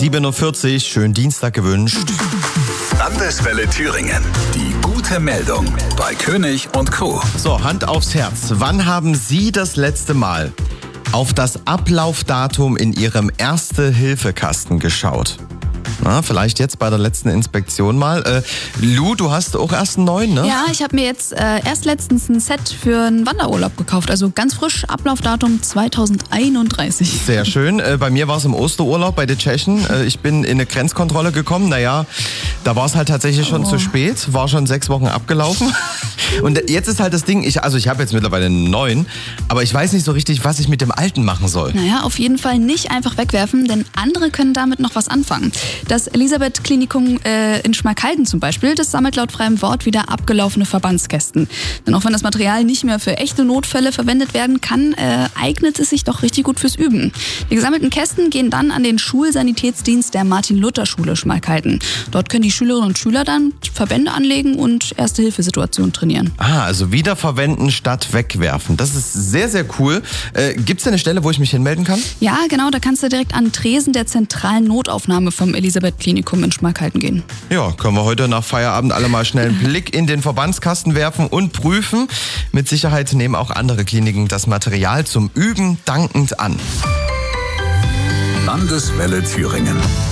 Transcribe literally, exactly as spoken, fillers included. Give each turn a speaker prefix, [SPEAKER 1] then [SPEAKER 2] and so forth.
[SPEAKER 1] sieben Uhr vierzig, schönen Dienstag gewünscht.
[SPEAKER 2] Landeswelle Thüringen. Die gute Meldung bei König und Co.
[SPEAKER 1] So, Hand aufs Herz. Wann haben Sie das letzte Mal auf das Ablaufdatum in Ihrem Erste-Hilfe-Kasten geschaut? Na, vielleicht jetzt bei der letzten Inspektion mal. Äh, Lu, du hast auch erst einen neuen, ne?
[SPEAKER 3] Ja, ich habe mir jetzt äh, erst letztens ein Set für einen Wanderurlaub gekauft. Also ganz frisch, Ablaufdatum zweitausendeinunddreißig.
[SPEAKER 1] Sehr schön. Äh, bei mir war es im Osterurlaub bei den Tschechen. Äh, ich bin in eine Grenzkontrolle gekommen. Naja, da war es halt tatsächlich schon oh. zu spät. War schon sechs Wochen abgelaufen. Und jetzt ist halt das Ding, ich, also ich habe jetzt mittlerweile einen neuen, aber ich weiß nicht so richtig, was ich mit dem alten machen soll.
[SPEAKER 3] Naja, auf jeden Fall nicht einfach wegwerfen, denn andere können damit noch was anfangen. Das Elisabeth-Klinikum äh, in Schmalkalden zum Beispiel, das sammelt laut freiem Wort wieder abgelaufene Verbandskästen. Denn auch wenn das Material nicht mehr für echte Notfälle verwendet werden kann, äh, eignet es sich doch richtig gut fürs Üben. Die gesammelten Kästen gehen dann an den Schulsanitätsdienst der Martin-Luther-Schule Schmalkalden. Dort können die Schülerinnen und Schüler dann Verbände anlegen und Erste-Hilfe-Situationen trainieren.
[SPEAKER 1] Ah, also wiederverwenden statt wegwerfen. Das ist sehr, sehr cool. Äh, Gibt es eine Stelle, wo ich mich hinmelden kann?
[SPEAKER 3] Ja, genau, da kannst du direkt an den Tresen der zentralen Notaufnahme vom Elisabeth-Klinikum in Schmalkalden gehen.
[SPEAKER 1] Ja, können wir heute nach Feierabend alle mal schnell einen Blick in den Verbandskasten werfen und prüfen. Mit Sicherheit nehmen auch andere Kliniken das Material zum Üben dankend an.
[SPEAKER 2] Landeswelle Thüringen.